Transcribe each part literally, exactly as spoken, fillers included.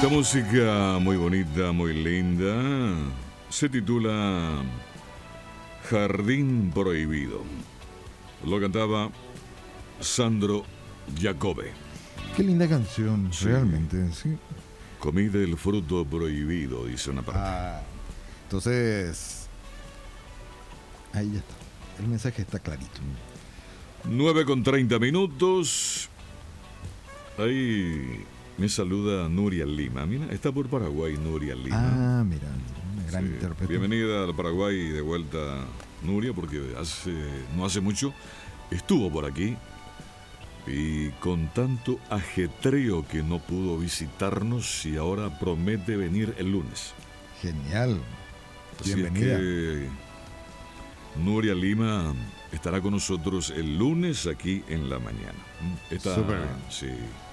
Esta música muy bonita, muy linda, se titula Jardín Prohibido. Lo cantaba Sandro Jacobe. Qué linda canción, Sí. realmente, sí. Comí del fruto prohibido, dice una parte. Ah, entonces, ahí ya está. El mensaje está clarito. nueve con treinta minutos. Ahí me saluda Nuria Lima. Mira, está por Paraguay Nuria Lima. Ah, mira, una gran Sí. intérprete. Bienvenida al Paraguay y de vuelta, Nuria, porque hace no hace mucho estuvo por aquí y con tanto ajetreo que no pudo visitarnos y ahora promete venir el lunes. Genial. Así Bienvenida. es que Nuria Lima estará con nosotros el lunes aquí en la mañana. Está, Súper bien. sí.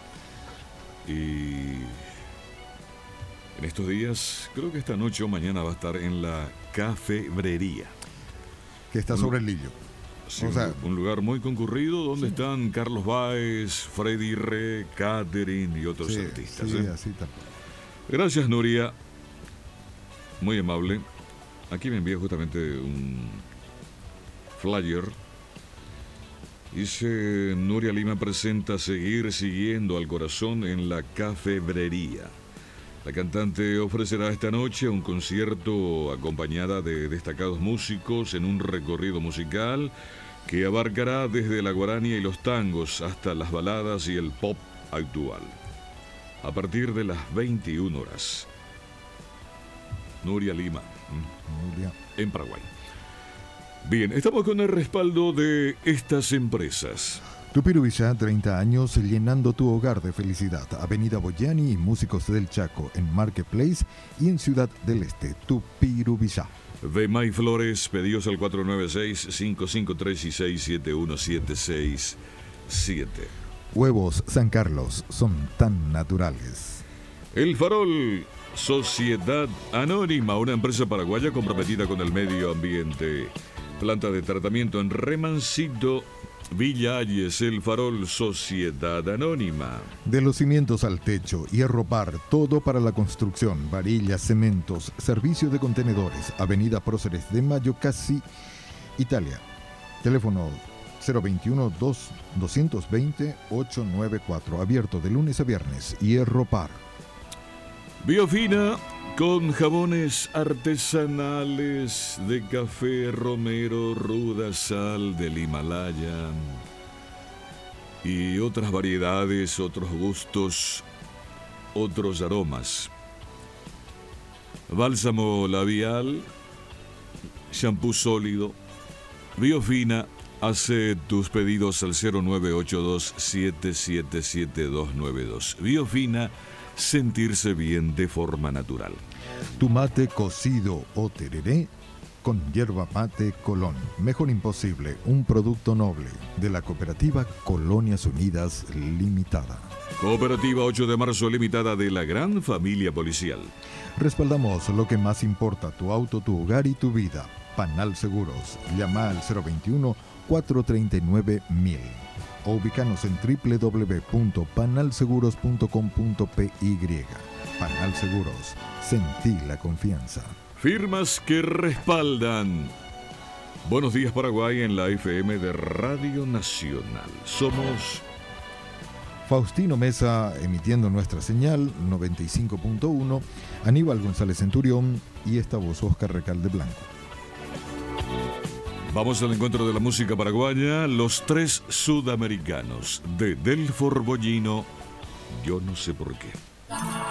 Y en estos días, creo que esta noche o mañana va a estar en la cafebrería. Que está sobre el Lillo. Sí, O un, sea, un lugar muy concurrido donde sí. están Carlos Báez, Freddy Re, Catherine y otros Sí, artistas. sí, ¿eh? así tal. Gracias, Nuria. Muy amable. Aquí me envía justamente un flyer. Dice: Nuria Lima presenta Seguir Siguiendo al Corazón en la Cafebrería. La cantante ofrecerá esta noche un concierto acompañada de destacados músicos en un recorrido musical que abarcará desde la guarania y los tangos hasta las baladas y el pop actual. A partir de las veintiuna horas. Nuria Lima, Nuria. en Paraguay. Bien, estamos con el respaldo de estas empresas. Tupirubillá, treinta años llenando tu hogar de felicidad. Avenida Boyani y Músicos del Chaco en Marketplace y en Ciudad del Este. Tupirubillá. De May Flores, pedidos al cuatro nueve seis, cinco cinco tres y seis siete uno siete seis siete. Huevos San Carlos son tan naturales. El Farol, Sociedad Anónima, una empresa paraguaya comprometida con el medio ambiente. Planta de tratamiento en Remancito, Villa Ayes. El Farol, Sociedad Anónima. De los cimientos al techo, hierro par, todo para la construcción, varillas, cementos, servicio de contenedores, Avenida Próceres de Mayo, casi Italia. Teléfono cero veintiuno, dos, doscientos veinte, ochocientos noventa y cuatro, abierto de lunes a viernes, hierro par. Biofina, con jabones artesanales de café romero, ruda sal del Himalaya y otras variedades, otros gustos, otros aromas. Bálsamo labial, shampoo sólido. Biofina, hace tus pedidos al cero nueve ocho dos, siete siete siete, dos nueve dos. Biofina, sentirse bien de forma natural. Tu mate cocido o tereré con yerba mate Colón. Mejor imposible, un producto noble de la cooperativa Colonias Unidas Limitada. Cooperativa ocho de marzo Limitada de la Gran Familia Policial. Respaldamos lo que más importa, tu auto, tu hogar y tu vida. Panal Seguros. Llama al cero veintiuno, cuatrocientos treinta y nueve, mil. O ubícanos en doble u doble u doble u punto panal seguros punto com punto p y. Panal Seguros. Sentí la confianza. Firmas que respaldan. Buenos días, Paraguay, en la F M de Radio Nacional. Somos Faustino Mesa emitiendo nuestra señal noventa y cinco punto uno, Aníbal González Centurión y esta voz Oscar Recalde Blanco. Vamos al encuentro de la música paraguaya. Los tres sudamericanos de Delfor Bollino. Yo no sé por qué.